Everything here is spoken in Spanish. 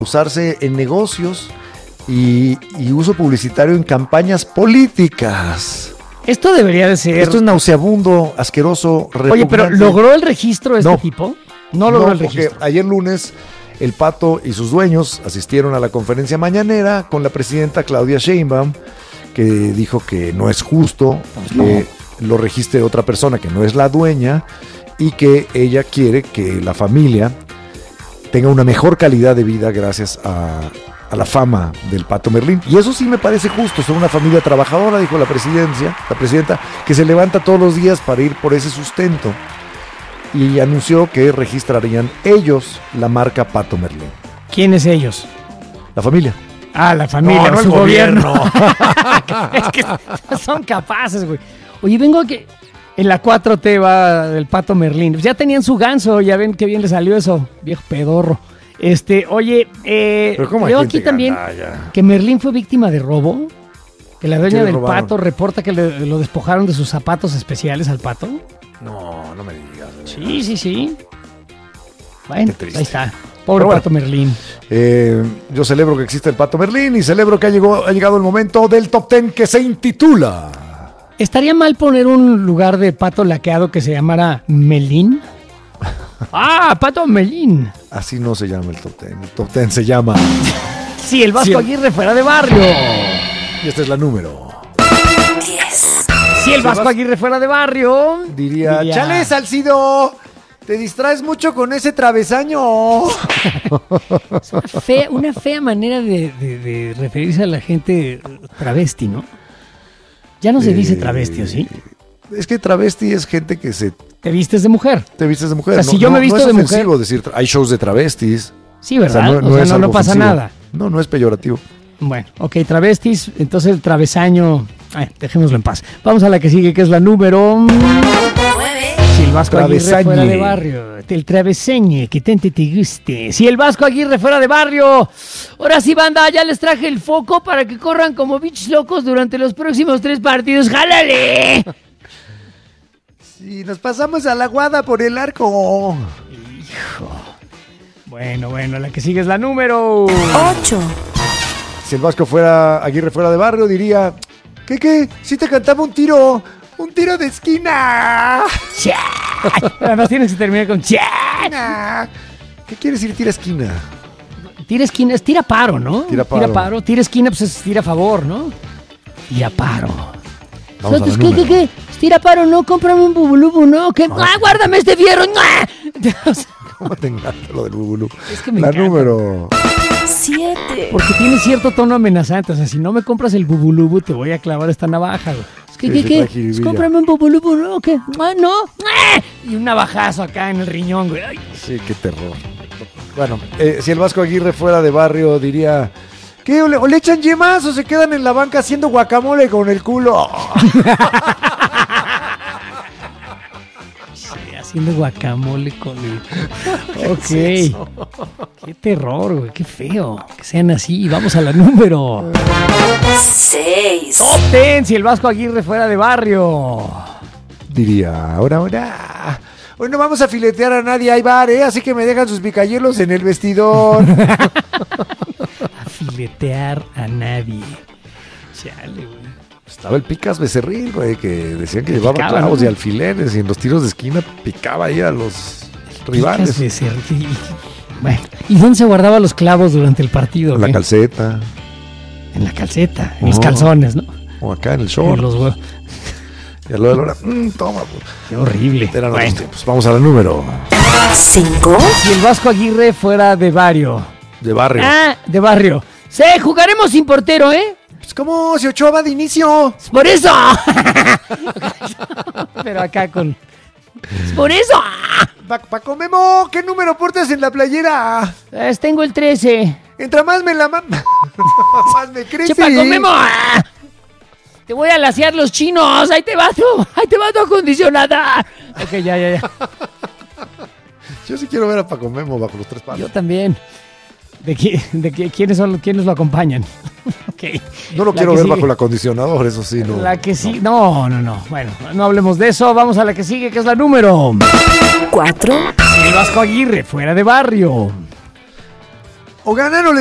usarse en negocios y uso publicitario en campañas políticas. Esto debería de ser... Esto es nauseabundo, asqueroso, repugnante. Oye, pero ¿logró el registro este tipo? No logró el registro. Porque ayer lunes el Pato y sus dueños asistieron a la conferencia mañanera con la presidenta Claudia Sheinbaum, que dijo que no es justo que lo registre otra persona que no es la dueña y que ella quiere que la familia tenga una mejor calidad de vida gracias a la del Pato Merlín. Y eso sí me parece justo. Son una familia trabajadora, dijo la presidenta, que se levanta todos los días para ir por ese sustento. Y anunció que registrarían ellos la marca Pato Merlín. ¿Quiénes ellos? La familia. Ah, la familia, no su el gobierno. Es que son capaces, güey. Oye, vengo a que en la 4T va el Pato Merlín. Ya tenían su ganso, ya ven qué bien le salió eso, viejo pedorro. Oye, veo aquí también que Merlín fue víctima de robo. Que la dueña del Pato reporta que lo despojaron de sus zapatos especiales al Pato. No me digas. Sí. Bueno, ahí está. Pobre Pato Merlín. Yo celebro que existe el Pato Merlín y celebro que ha llegado el momento del Top 10 que se intitula... ¿Estaría mal poner un lugar de pato laqueado que se llamara Melín? ¡Ah, Pato Melín! Así no se llama el Top 10. El Top 10 se llama... Sí, el Vasco Aguirre fuera de barrio. Y esta es la número 10. Sí, el Vasco Aguirre fuera de barrio. Diría... ¡Chale, Salcido! Te distraes mucho con ese travesaño. Es una fea manera de referirse a la gente travesti, ¿no? Ya no se dice travesti, ¿o sí? Es que travesti es gente que se... Te vistes de mujer. Te vistes de mujer. O sea, si yo me visto de mujer... No es ofensivo decir, hay shows de travestis. Sí, ¿verdad? O sea, no pasa nada. No es peyorativo. Bueno, ok, travestis, entonces el travesaño... dejémoslo en paz. Vamos a la que sigue, que es la número... 9. Si el Vasco Aguirre fuera de barrio, el travesañe, que te guste. Si el Vasco Aguirre fuera de barrio. Ahora sí, banda, ya les traje el foco para que corran como bichos locos durante los próximos 3 partidos. ¡Jálale! Sí, nos pasamos a la guada por el arco. Hijo. Bueno, la que sigue es la número 8. Si el Vasco Aguirre fuera de barrio, diría... ¿Qué? Si te cantaba un tiro de esquina. Además tienes que terminar con ¡Cha! ¿Qué quiere decir tira esquina? Tira esquina es tira paro, ¿no? Tira paro. Tira esquina pues es tira favor, ¿no? Tira paro. Vamos Entonces, ¿qué? Tira paro, no, cómprame un bubulubu, ¿no? ¿Qué? Guárdame este fierro. ¿Cómo te encanta lo del bubulú? Es que me encanta. Número 7. Porque tiene cierto tono amenazante. O sea, si no me compras el bubulubu, te voy a clavar esta navaja, güey. ¿Qué? Pues cómprame un bubulubu, ¿no? ¿Qué? No. Y un navajazo acá en el riñón, güey. Ay. Sí, qué terror. Bueno, si el Vasco Aguirre fuera de barrio, diría... ¿Qué? ¿O le echan yemas o se quedan en la banca haciendo guacamole con el culo? Haciendo guacamole con el... Ok. Es qué terror, güey. Qué feo. Que sean así. Vamos a la número 6. Top 10. Si el Vasco Aguirre fuera de barrio. Diría, ahora. Hoy no vamos a filetear a nadie, hay bar, así que me dejan sus picahielos en el vestidor. A filetear a nadie. Chale, güey. Estaba el Picas Becerril, güey, que decían que llevaba clavos, ¿no? Y alfileres, y en los tiros de esquina picaba ahí a los rivales. Picas Becerril. Bueno, ¿y dónde se guardaba los clavos durante el partido? En la calceta. En la calceta, en los calzones, ¿no? O acá en el short. En los huevos. Y a lo de la hora, toma. Qué horrible. Eran otros tiempos. Vamos a la número 5. Si el Vasco Aguirre fuera de barrio. De barrio. De barrio. Sí, jugaremos sin portero, ¿eh? Pues como si Ochoa va de inicio. ¡Por eso! Pero acá con... ¡Por eso! Paco Memo, ¿qué número portas en la playera? Tengo el 13. Entra más me más me crece. ¡Che, Paco Memo! Te voy a lasear los chinos. Ahí te va tu acondicionada. Ok, ya. Yo sí quiero ver a Paco Memo bajo los 3 palos. Yo también. ¿Quiénes lo acompañan? Okay. No lo quiero ver bajo el acondicionador, eso sí, no. La que sí, no. Bueno, no hablemos de eso. Vamos a la que sigue, que es la número 4. El Vasco Aguirre, fuera de barrio. o ganaron